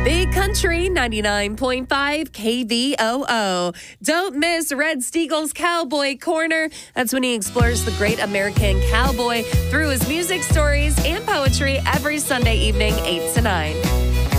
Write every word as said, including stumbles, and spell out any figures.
Big Country ninety-nine point five K V O O. Don't miss Red Steagall's Cowboy Corner. That's when he explores the great American cowboy through his music, stories, and poetry every Sunday evening, eight to nine.